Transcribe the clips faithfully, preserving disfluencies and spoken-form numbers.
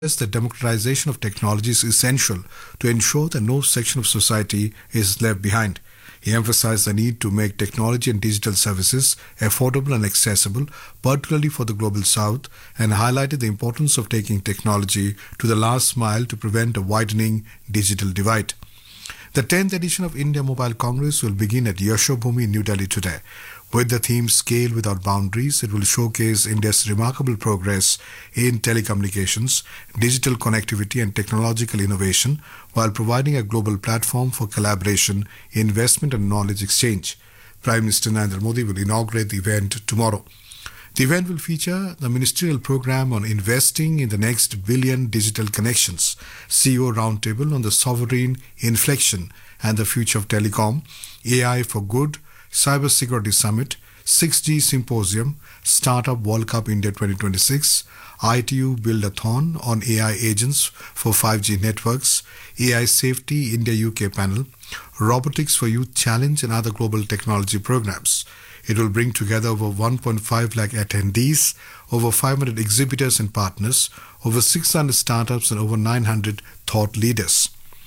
stressed that democratization of technology is essential to ensure that no section of society is left behind. He emphasized the need to make technology and digital services affordable and accessible, particularly for the global south, and highlighted the importance of taking technology to the last mile to prevent a widening digital divide. The tenth edition of India Mobile Congress will begin at Yashobhoomi in New Delhi today. With the theme Scale Without Boundaries, it will showcase India's remarkable progress in telecommunications, digital connectivity and technological innovation while providing a global platform for collaboration, investment and knowledge exchange. Prime Minister Narendra Modi will inaugurate the event tomorrow. The event will feature the ministerial program on investing in the next billion digital connections, C E O roundtable on the sovereign inflection and the future of telecom, A I for good, Cybersecurity Summit, six G Symposium, Startup World Cup India twenty twenty-six, I T U Build-a-thon on A I agents for five G networks, A I Safety India U K panel, Robotics for Youth Challenge and other global technology programs. It will bring together over one point five lakh attendees, over five hundred exhibitors and partners, over six hundred startups and over nine hundred thought leaders.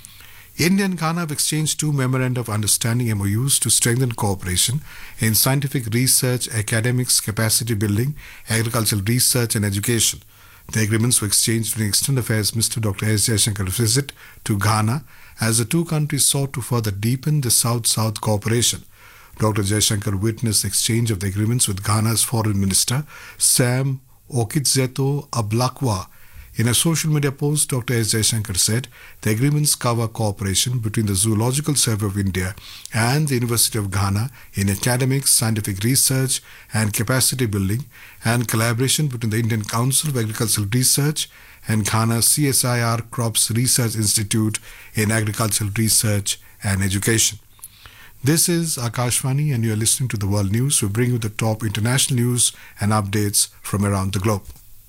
India and Ghana have exchanged two memoranda of understanding M O Us to strengthen cooperation in scientific research, academics, capacity building, agricultural research and education. The agreements were exchanged during External Affairs Minister Doctor S. Jaishankar's visit to Ghana as the two countries sought to further deepen the South-South cooperation. Doctor Jaishankar witnessed the exchange of the agreements with Ghana's Foreign Minister Sam Okitzeto Ablakwa. In a social media post, Doctor S. Jaishankar said the agreements cover cooperation between the Zoological Survey of India and the University of Ghana in academics, scientific research and capacity building, and collaboration between the Indian Council of Agricultural Research and Ghana C S I R Crops Research Institute in agricultural research and education. This is Akashvani and you are listening to the World News. We bring you the top international news and updates from around the globe.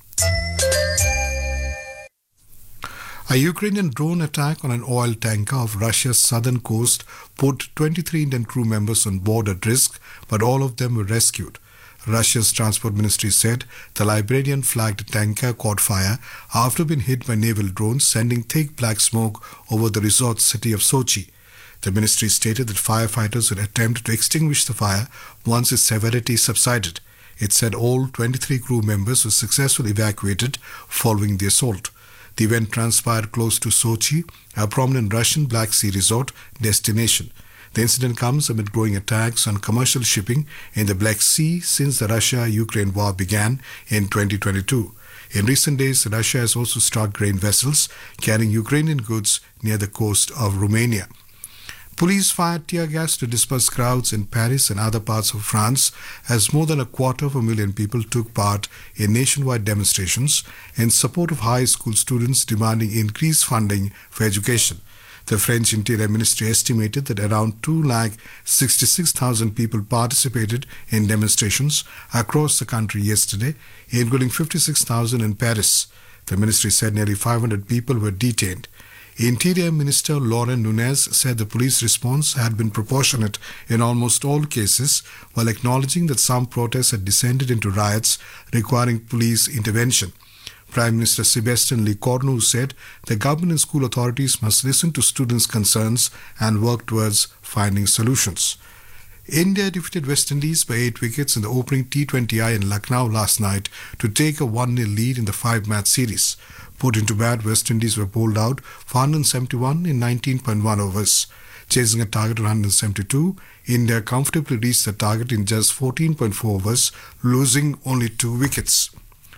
A Ukrainian drone attack on an oil tanker off Russia's southern coast put twenty-three Indian crew members on board at risk, but all of them were rescued. Russia's transport ministry said the Liberian-flagged tanker caught fire after being hit by naval drones, sending thick black smoke over the resort city of Sochi. The ministry stated that firefighters would attempt to extinguish the fire once its severity subsided. It said all twenty-three crew members were successfully evacuated following the assault. The event transpired close to Sochi, a prominent Russian Black Sea resort destination. The incident comes amid growing attacks on commercial shipping in the Black Sea since the Russia-Ukraine war began in twenty twenty-two. In recent days, Russia has also struck grain vessels carrying Ukrainian goods near the coast of Romania. Police fired tear gas to disperse crowds in Paris and other parts of France as more than a quarter of a million people took part in nationwide demonstrations in support of high school students demanding increased funding for education. The French Interior Ministry estimated that around two lakh sixty-six thousand people participated in demonstrations across the country yesterday, including fifty-six thousand in Paris. The ministry said nearly five hundred people were detained. Interior Minister Laurent Nunez said the police response had been proportionate in almost all cases, while acknowledging that some protests had descended into riots requiring police intervention. Prime Minister Sébastien Lecornu said the government and school authorities must listen to students' concerns and work towards finding solutions. India defeated West Indies by eight wickets in the opening T twenty I in Lucknow last night to take a one nil lead in the five-match series. Put into bat, West Indies were bowled out for one hundred seventy-one in nineteen point one overs. Chasing a target of one hundred seventy-two, India comfortably reached the target in just fourteen point four overs, losing only two wickets.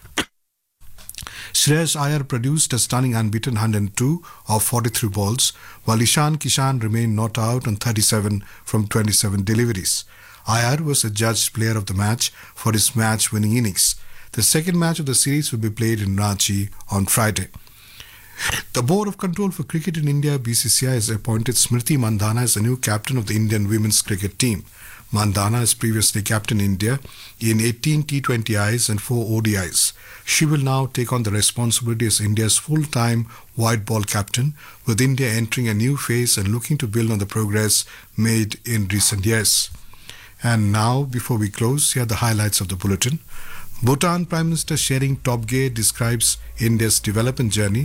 Shreyas Iyer produced a stunning unbeaten one hundred two of forty-three balls, while Ishan Kishan remained not out on thirty-seven from twenty-seven deliveries. Iyer was adjudged player of the match for his match-winning innings. The second match of the series will be played in Ranchi on Friday. The Board of Control for Cricket in India, B C C I, has appointed Smriti Mandhana as the new captain of the Indian women's cricket team. Mandhana has previously captained India in eighteen T twenty Is and four O D Is. She will now take on the responsibility as India's full-time white ball captain, with India entering a new phase and looking to build on the progress made in recent years. And now, before we close, here are the highlights of the bulletin. Bhutan Prime Minister Shering Tobgay describes India's development journey